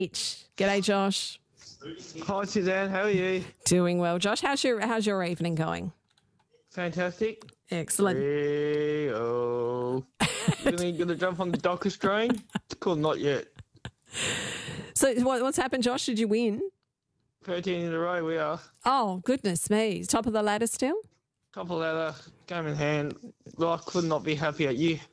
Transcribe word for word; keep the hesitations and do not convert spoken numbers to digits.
G'day, Josh. Hi, Suzanne. How are you? Doing well, Josh. How's your How's your evening going? Fantastic. Excellent. Rio. Really going to jump on the Dockers train? Cool, not yet. So what, what's happened, Josh? Did you win? thirteen in a row we are. Oh, goodness me. Top of the ladder still? Top of ladder, game in hand. Well, I could not be happier. You